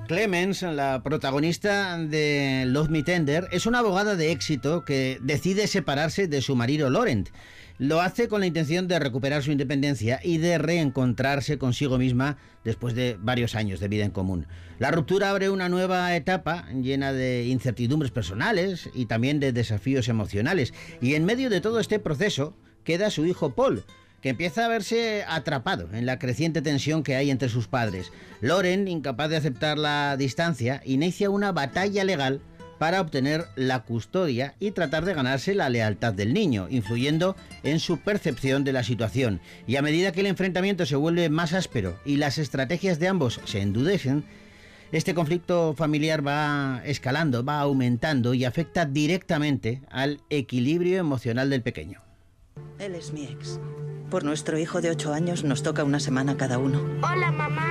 Clemens, la protagonista de Love Me Tender, es una abogada de éxito que decide separarse de su marido Laurent. Lo hace con la intención de recuperar su independencia y de reencontrarse consigo misma después de varios años de vida en común. La ruptura abre una nueva etapa llena de incertidumbres personales y también de desafíos emocionales. Y en medio de todo este proceso queda su hijo Paul, que empieza a verse atrapado en la creciente tensión que hay entre sus padres. Laurent, incapaz de aceptar la distancia, inicia una batalla legal para obtener la custodia y tratar de ganarse la lealtad del niño, influyendo en su percepción de la situación. Y a medida que el enfrentamiento se vuelve más áspero y las estrategias de ambos se endurecen, este conflicto familiar va escalando, va aumentando y afecta directamente al equilibrio emocional del pequeño. Él es mi ex. Por nuestro hijo de 8 años nos toca una semana cada uno. Hola, mamá.